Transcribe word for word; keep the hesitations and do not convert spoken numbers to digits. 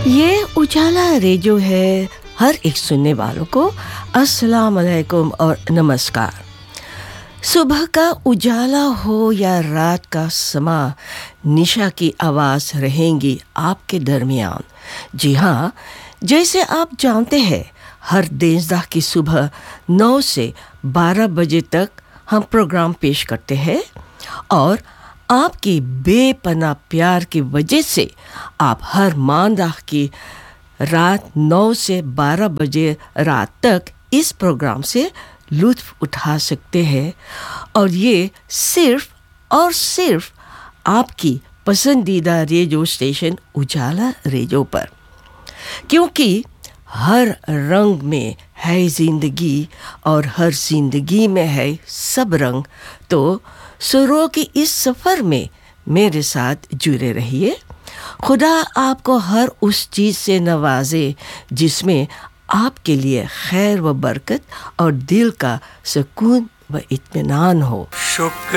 ये उजाला रेडियो है। हर एक सुनने वालों को अस्सलाम वालेकुम और नमस्कार। सुबह का उजाला हो या रात का समा, निशा की आवाज़ रहेंगी आपके दरमियान। जी हाँ, जैसे आप जानते हैं, हर देशदा की सुबह नौ से बारह बजे तक हम प्रोग्राम पेश करते हैं और आपकी बेपनाह प्यार की वजह से आप हर मानदाह की रात नौ से बारह बजे रात तक इस प्रोग्राम से लुत्फ़ उठा सकते हैं, और ये सिर्फ और सिर्फ आपकी पसंदीदा रेडियो स्टेशन उजाला रेडियो पर, क्योंकि हर रंग में है ज़िंदगी और हर ज़िंदगी में है सब रंग। तो सुरों की इस सफ़र में मेरे साथ जुड़े रहिए। खुदा आपको हर उस चीज़ से नवाजे जिसमें आपके लिए खैर व बरकत और दिल का सुकून व इत्मीनान हो। शुक्र